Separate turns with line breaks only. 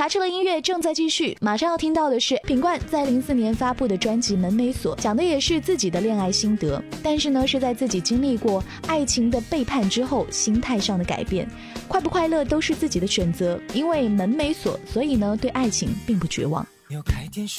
卡车的音乐正在继续，马上要听到的是品冠在04年发布的专辑《门没锁》，讲的也是自己的恋爱心得，但是呢，是在自己经历过爱情的背叛之后，心态上的改变。快不快乐都是自己的选择，因为门没锁，所以呢，对爱情并不绝望。
有开店